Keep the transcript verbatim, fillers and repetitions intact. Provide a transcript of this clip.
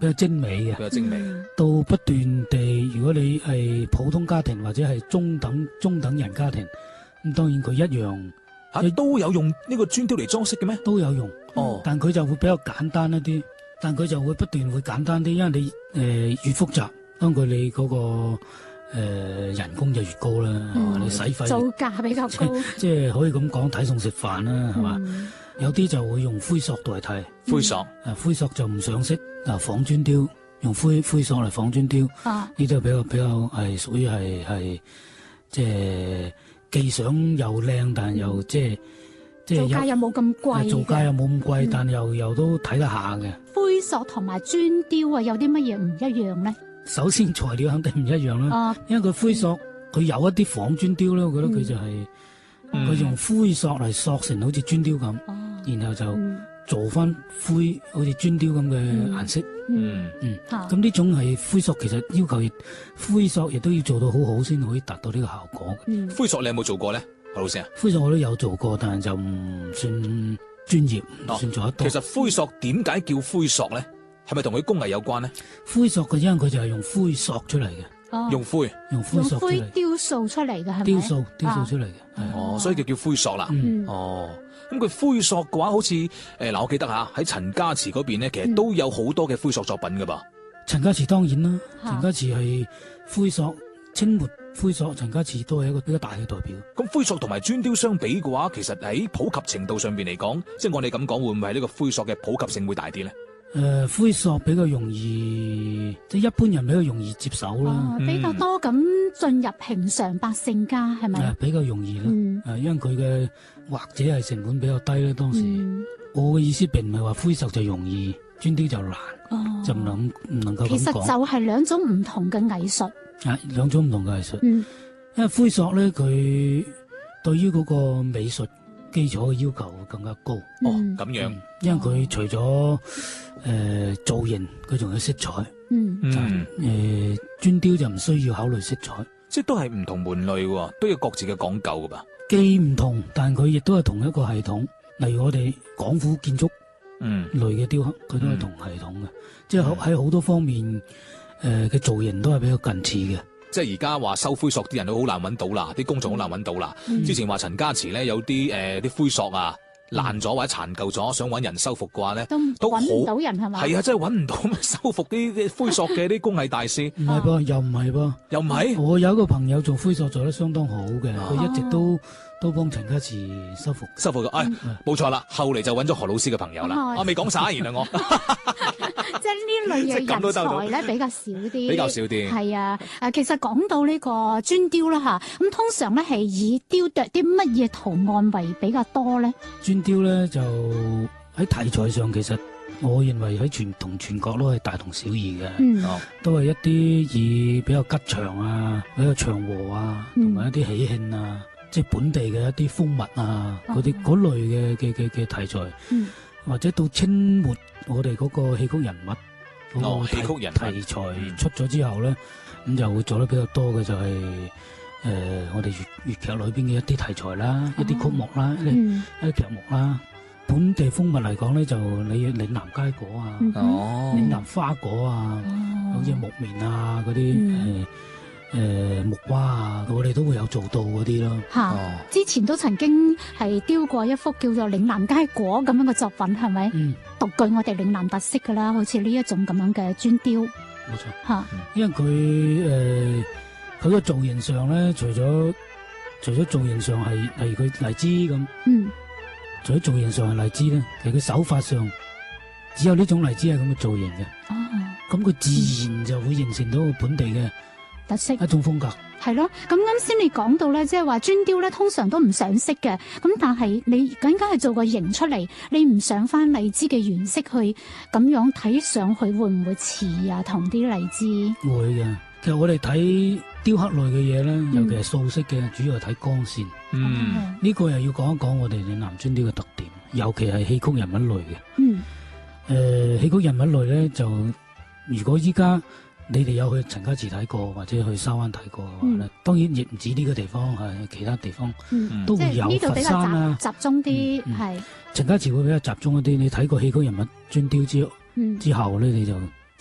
比較精美嘅， 比較精美。 到不斷地，如果你係普通家庭或者係中等中等人家庭，咁當然佢一樣嚇、啊、都有用呢個磚雕嚟裝飾嘅咩？ 都有用， 哦， 但佢就會比較簡單一啲，但佢就會不斷會簡單啲，因為你誒、呃、越複雜，當佢你嗰、那個、呃、人工就越高啦，嗯、你使費造價比較高， 即係可以咁講睇餸食飯啦，係嘛、嗯？有啲就會用灰塑代替， 灰塑，誒、 嗯、灰塑就唔上色，啊仿磚雕用灰灰塑嚟仿磚雕，呢啲比較比較係屬於係係即係技想又靚，但又、嗯、即係即係造價又冇咁貴， 造價又冇咁貴， 嗯、 但又又都睇得下嘅。 灰塑同埋磚雕啊，有啲乜嘢唔一樣咧？ 首先材料肯定唔一樣啦，啊、因為佢灰塑佢有一啲仿磚雕咧，我覺得佢就係、是。佢、嗯、用灰塑嚟塑成好似磚雕咁，哦、然後就做翻灰，好似磚雕咁嘅顏色。嗯嗯，咁呢、嗯、種係灰塑，其實要求灰塑亦都要做到好好先可以達到呢個效果。 嗯、 灰塑你有冇做過咧，何老師啊？ 灰塑我都有做過，但係就唔算專業，唔、哦、算做得到。 其實灰塑點解叫灰塑咧？係咪同佢工藝有關咧？ 灰塑嘅因為佢就係用灰塑出嚟嘅。 哦、 用灰用灰塑灰雕塑出嚟嘅係咪？ 雕塑雕塑出嚟嘅， 啊、哦，所以就叫灰塑啦。 嗯、 哦，咁佢灰塑嘅話，好似誒嗱，我記得吓喺陳家祠嗰邊咧，其實都有好多嘅灰塑作品噶噃。 陳家祠當然啦，陳家祠係灰塑，清末灰塑，陳家祠都係一個比較大嘅代表。 咁灰塑同埋磚雕相比嘅話，其實喺普及程度上邊嚟講，即係我哋咁講，會唔會係呢個灰塑嘅普及性會大啲咧？ 誒、呃，灰塑比較容易，即係一般人比較容易接手啦、 哦，比較多咁進入平常百姓家係咪？ 係比較容易啦，誒、嗯呃，因為佢嘅或者係成本比較低咧。當時、嗯、我嘅意思並唔係話灰塑就容易，磚雕就難，哦、就唔能唔能夠咁講。 其實就係兩種唔同嘅藝術， 啊，兩種唔同嘅藝術。 嗯，因為灰塑咧，佢對於嗰個美術基礎嘅要求會更加高。 嗯、哦，咁樣， 嗯、因為佢除咗誒、呃、造型，佢仲有色彩。 嗯嗯。誒，磚雕就唔需要考慮色彩， 即係都係唔同門類，都有各自嘅講究噶吧。 既唔同，但佢亦都係同一個系統。例如我哋廣府建築嗯類嘅雕刻，佢、嗯、都係同系統嘅，嗯、即係喺好多方面誒嘅、呃、造型都係比較近似嘅。 即係而家話收灰塑啲人都好難揾到啦，啲工廠好難揾到啦。嗯、之前話陳家祠咧有啲誒啲灰塑啊爛咗或者殘舊咗，想揾人修復嘅話咧， 都揾唔到人係咪？ 係啊，真係揾唔到修復啲灰塑嘅啲工藝大師。 唔係噃，又唔係噃， 又唔係。 我有一個朋友做灰塑做得相當好嘅，佢、啊、一直都都幫陳家祠修復修復嘅。哎，冇錯啦，後嚟就揾咗何老師嘅朋友啦。嗯、我未講晒，原來我。 即係呢類嘅人才咧比較少啲， 比較少啲。係啊，誒，其實講到呢個磚雕啦吓，咁通常咧係以雕琢啲乜嘢圖案為比較多咧？ 磚雕咧就喺題材上，其實我認為喺全同全國都係大同小異嘅，嗯、都係一啲以比較吉祥啊、比較祥和啊，同埋、嗯、一啲喜慶啊，即係本地嘅一啲風物啊，嗰啲嗰類嘅嘅嘅嘅題材。嗯或者到清末，我哋嗰個戲曲人物， 哦，戲曲人題材出咗之後咧，咁、嗯、就會做得比較多嘅就係、是、誒、呃，我哋粵粵劇裏邊嘅一啲題材啦，哦、一啲曲目啦，嗯、一啲劇目啦。本地風物嚟講咧，就你嶺南佳果啊， 哦、 嶺南花果啊，哦、好似木棉啊嗰啲誒。嗯誒、呃，木蛙啊，我哋都會有做到嗰啲咯。 吓、哦，之前都曾經係雕過一幅叫做《嶺南佳果》咁樣嘅作品，係咪？嗯，獨具我哋嶺南特色噶啦，好似呢一種咁樣嘅磚雕。 冇錯。吓、 嗯， 因為佢誒，佢、呃、個造型上咧，除咗除咗造型上係例如佢荔枝咁，嗯，除咗造型上係荔枝咧，其實佢手法上只有呢種荔枝係咁嘅造型嘅。哦，咁佢自然就會形成到本地嘅特色一種風格係咯，咁啱先你講到咧，即係話磚雕咧，通常都唔上色嘅，咁但係你梗係做個形出嚟，你唔上翻荔枝嘅原色去，咁樣睇上去會唔會似啊？同啲荔枝會嘅。其實我哋睇雕刻類嘅嘢咧，尤其係素色嘅，嗯、主要係睇光線。嗯，呢、嗯、個又要講一講我哋嶺南磚雕嘅特點，尤其係戲曲人物類嘅。嗯，誒、呃，戲曲人物類咧，就如果依家你哋有去陳家祠睇過，或者去沙灣睇過嘅話咧，嗯、當然亦唔止呢個地方，係其他地方、嗯、都會有佛山啊， 集中啲係。 陳家祠會比較集中一啲，你睇過戲曲人物磚雕之、嗯、之後咧，你就